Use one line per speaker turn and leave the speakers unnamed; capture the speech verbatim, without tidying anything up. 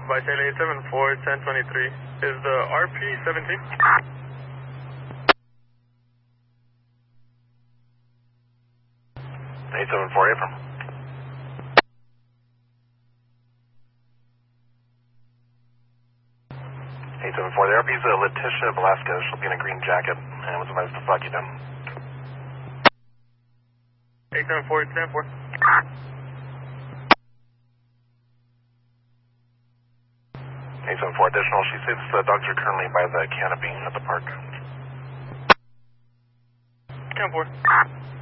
Vital eight seven four, ten twenty-three. Is the R P seventeen?
eight seven four, April. eight seven four, the R P is uh, Letitia Velasquez. She'll be in a green jacket and was advised to flag you down.
eight seven four, ten four.
eight seven four, additional. She says the dogs are currently by the canopy at the park.
ten four.